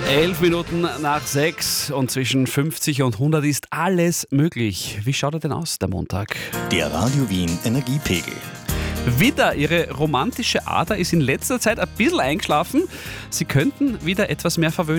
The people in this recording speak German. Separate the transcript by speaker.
Speaker 1: 11 Minuten nach 6 und zwischen 50 und 100 ist alles möglich. Wie schaut er denn aus, der Montag?
Speaker 2: Der Radio Wien Energiepegel.
Speaker 1: Widder, Ihre romantische Ader ist in letzter Zeit ein bisschen eingeschlafen. Sie könnten wieder etwas mehr verwöhnen.